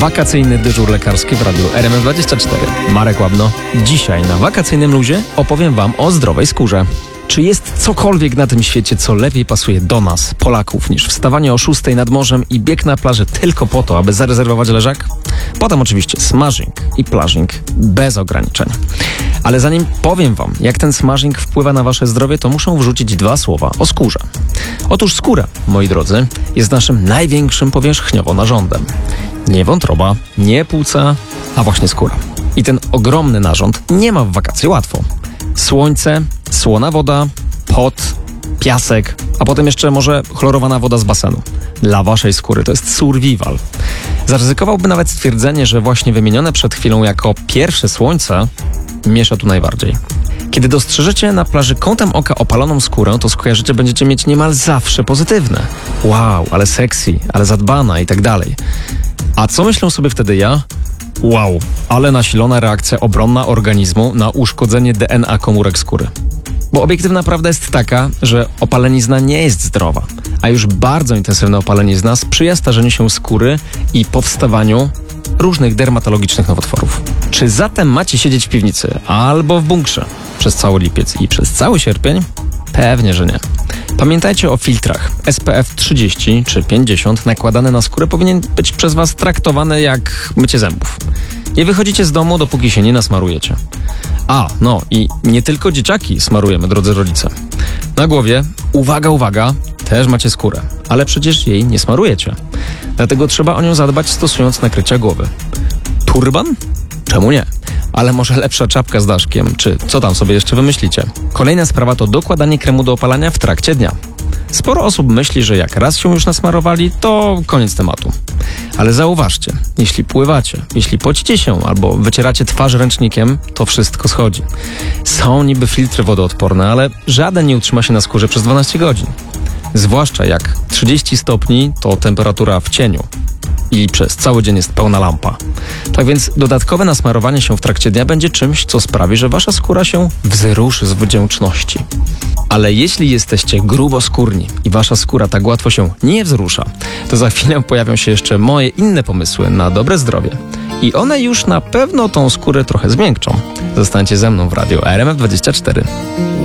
Wakacyjny dyżur lekarski w radiu RMF24. Marek Łabno. Dzisiaj na wakacyjnym luzie opowiem Wam o zdrowej skórze. Czy jest cokolwiek na tym świecie, co lepiej pasuje do nas, Polaków, niż wstawanie o 6 nad morzem i bieg na plaży tylko po to, aby zarezerwować leżak? Potem oczywiście smażing i plażing bez ograniczeń. Ale zanim powiem Wam, jak ten smażing wpływa na Wasze zdrowie, to muszę wrzucić 2 słowa o skórze. Otóż skóra, moi drodzy, jest naszym największym powierzchniowo narządem. Nie wątroba, nie płuca, a właśnie skóra. I ten ogromny narząd nie ma w wakacje łatwo. Słońce, słona woda, pot, piasek, a potem jeszcze może chlorowana woda z basenu. Dla waszej skóry to jest survival. Zaryzykowałby nawet stwierdzenie, że właśnie wymienione przed chwilą jako pierwsze słońce miesza tu najbardziej. Kiedy dostrzeżecie na plaży kątem oka opaloną skórę, to skojarzycie będziecie mieć niemal zawsze pozytywne. Wow, ale sexy, ale zadbana i tak dalej. A co myślą sobie wtedy ja? Wow, ale nasilona reakcja obronna organizmu na uszkodzenie DNA komórek skóry. Bo obiektywna prawda jest taka, że opalenizna nie jest zdrowa, a już bardzo intensywna opalenizna sprzyja starzeniu się skóry i powstawaniu różnych dermatologicznych nowotworów. Czy zatem macie siedzieć w piwnicy albo w bunkrze przez cały lipiec i przez cały sierpień? Pewnie, że nie. Pamiętajcie o filtrach. SPF 30 czy 50 nakładane na skórę powinien być przez Was traktowany jak mycie zębów. Nie wychodzicie z domu, dopóki się nie nasmarujecie. No i nie tylko dzieciaki smarujemy, drodzy rodzice. Na głowie, uwaga, też macie skórę, ale przecież jej nie smarujecie. Dlatego trzeba o nią zadbać, stosując nakrycia głowy. Turban? Czemu nie? Ale może lepsza czapka z daszkiem, czy co tam sobie jeszcze wymyślicie. Kolejna sprawa to dokładanie kremu do opalania w trakcie dnia. Sporo osób myśli, że jak raz się już nasmarowali, to koniec tematu. Ale zauważcie, jeśli pływacie, jeśli pocicie się albo wycieracie twarz ręcznikiem, to wszystko schodzi. Są niby filtry wodoodporne, ale żaden nie utrzyma się na skórze przez 12 godzin. Zwłaszcza jak 30 stopni to temperatura w cieniu i przez cały dzień jest pełna lampa. Tak więc dodatkowe nasmarowanie się w trakcie dnia będzie czymś, co sprawi, że wasza skóra się wzruszy z wdzięczności. Ale jeśli jesteście gruboskórni i wasza skóra tak łatwo się nie wzrusza, to za chwilę pojawią się jeszcze moje inne pomysły na dobre zdrowie. I one już na pewno tą skórę trochę zmiękczą. Zostańcie ze mną w radiu RMF24.